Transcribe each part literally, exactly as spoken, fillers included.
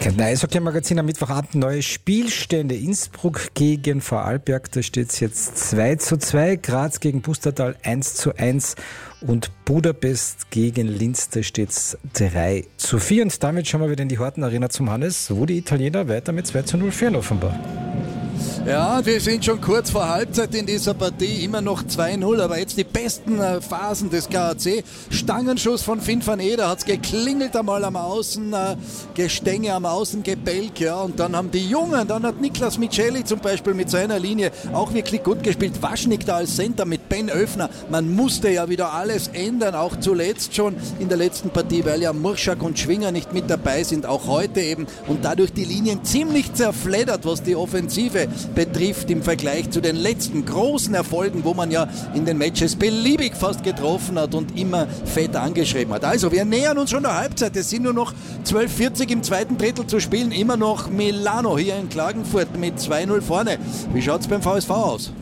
Kärntner Eishockey-Magazin am Mittwochabend, neue Spielstände. Innsbruck gegen Vorarlberg, da steht es jetzt zwei zu zwei. Graz gegen Pustertal eins zu eins. Und Budapest gegen Linz, da steht es drei zu vier. Und damit schauen wir wieder in die Horten Arena zum Hannes, wo die Italiener weiter mit zwei zu null führen offenbar. Ja, wir sind schon kurz vor Halbzeit in dieser Partie, immer noch zwei null, aber jetzt die besten äh, Phasen des K A C. Stangenschuss von Finn van Eder, hat es geklingelt einmal am Außen, äh, Gestänge am Außengebälk, ja, und dann haben die Jungen, dann hat Niklas Miceli zum Beispiel mit seiner Linie auch wirklich gut gespielt. Waschnik da als Center mit Ben Oefner, man musste ja wieder alles ändern, auch zuletzt schon in der letzten Partie, weil ja Murschak und Schwinger nicht mit dabei sind, auch heute eben, und dadurch die Linien ziemlich zerfleddert, was die Offensive betrifft im Vergleich zu den letzten großen Erfolgen, wo man ja in den Matches beliebig fast getroffen hat und immer fett angeschrieben hat. Also wir nähern uns schon der Halbzeit, es sind nur noch zwölf vierzig im zweiten Drittel zu spielen, immer noch Milano hier in Klagenfurt mit zwei null vorne. Wie schaut es beim V S V aus?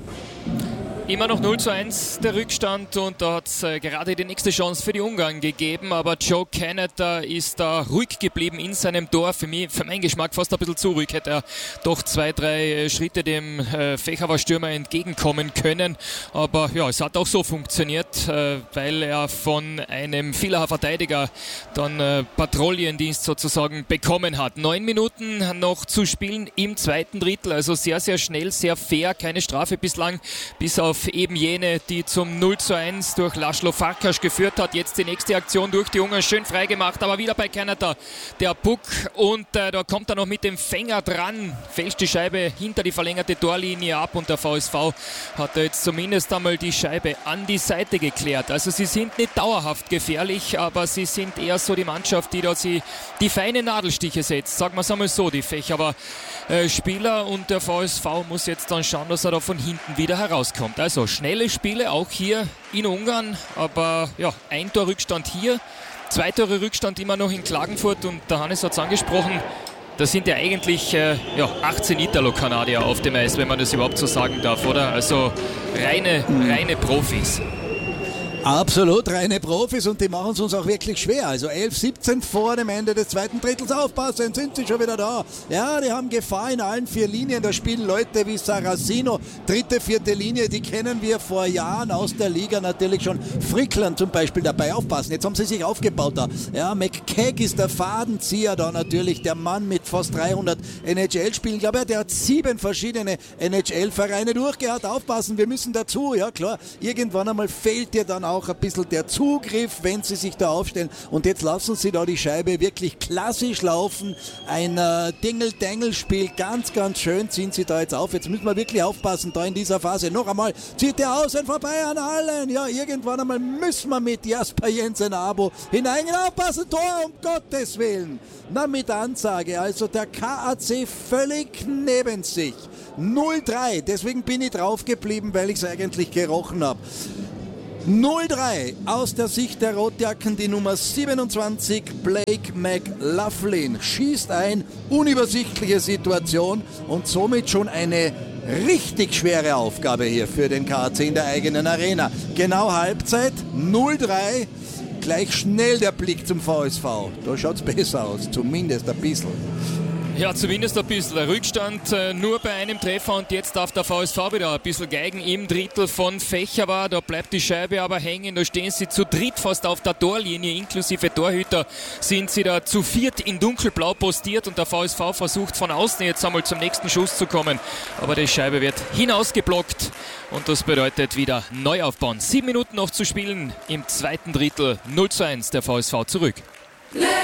Immer noch null zu eins der Rückstand und da hat es äh, gerade die nächste Chance für die Ungarn gegeben, aber Joe Canada ist da ruhig geblieben in seinem Tor. Für mich, für meinen Geschmack fast ein bisschen zu ruhig, hätte er doch zwei, drei äh, Schritte dem äh, Fechauer Stürmer entgegenkommen können, aber ja, es hat auch so funktioniert, äh, weil er von einem Villacher Verteidiger dann äh, Patrouillendienst sozusagen bekommen hat. Neun Minuten noch zu spielen im zweiten Drittel, also sehr, sehr schnell, sehr fair, keine Strafe bislang, bis auf eben jene, die zum null zu eins durch Laszlo Farkas geführt hat. Jetzt die nächste Aktion durch die Ungarn, schön freigemacht, aber wieder bei Canada der Puck und äh, da kommt er noch mit dem Fänger dran, fälscht die Scheibe hinter die verlängerte Torlinie ab und der V S V hat da jetzt zumindest einmal die Scheibe an die Seite geklärt. Also sie sind nicht dauerhaft gefährlich, aber sie sind eher so die Mannschaft, die da sie die feinen Nadelstiche setzt, sagen wir es einmal so, die Fechauer äh, Spieler, und der V S V muss jetzt dann schauen, dass er da von hinten wieder herauskommt. Also schnelle Spiele auch hier in Ungarn, aber ja, ein Tor Rückstand hier, zwei Tore Rückstand immer noch in Klagenfurt und der Hannes hat es angesprochen, da sind ja eigentlich äh, ja, achtzehn Italo-Kanadier auf dem Eis, wenn man das überhaupt so sagen darf, oder? Also reine, reine Profis. Absolut, reine Profis, und die machen es uns auch wirklich schwer. Also elf siebzehn vor dem Ende des zweiten Drittels. Aufpassen, sind sie schon wieder da. Ja, die haben Gefahr in allen vier Linien. Da spielen Leute wie Saracino, dritte, vierte Linie, die kennen wir vor Jahren aus der Liga natürlich schon. Frickland zum Beispiel dabei, aufpassen. Jetzt haben sie sich aufgebaut da. Ja, McKeag ist der Fadenzieher da natürlich, der Mann mit fast dreihundert N H L-Spielen. Ich glaube, der hat sieben verschiedene N H L-Vereine durchgehabt. Aufpassen, wir müssen dazu. Ja, klar, irgendwann einmal fehlt dir dann auch ein bisschen der Zugriff, wenn sie sich da aufstellen, und jetzt lassen sie da die Scheibe wirklich klassisch laufen, ein äh, Dingel-Dangel-Spiel, ganz, ganz schön ziehen sie da jetzt auf, jetzt müssen wir wirklich aufpassen da in dieser Phase, noch einmal zieht der Außen vorbei an allen, ja, irgendwann einmal müssen wir mit Jasper Jensen-Abo hineingehen, aufpassen, Tor, um Gottes Willen, na mit Ansage, also der K A C völlig neben sich, null drei, deswegen bin ich drauf geblieben, weil ich es eigentlich gerochen habe. null drei aus der Sicht der Rotjacken, die Nummer siebenundzwanzig, Blake McLaughlin, schießt ein, unübersichtliche Situation und somit schon eine richtig schwere Aufgabe hier für den K A C in der eigenen Arena. Genau Halbzeit, null drei, gleich schnell der Blick zum V S V. Da schaut es besser aus, zumindest ein bisschen. Ja, zumindest ein bisschen. Rückstand äh, nur bei einem Treffer und jetzt darf der V S V wieder ein bisschen geigen im Drittel von Fechauer. Da bleibt die Scheibe aber hängen. Da stehen sie zu dritt fast auf der Torlinie, inklusive Torhüter sind sie da zu viert in dunkelblau postiert und der V S V versucht von außen jetzt einmal zum nächsten Schuss zu kommen. Aber die Scheibe wird hinausgeblockt und das bedeutet wieder neu aufbauen. Sieben Minuten noch zu spielen im zweiten Drittel. null zu eins der V S V zurück.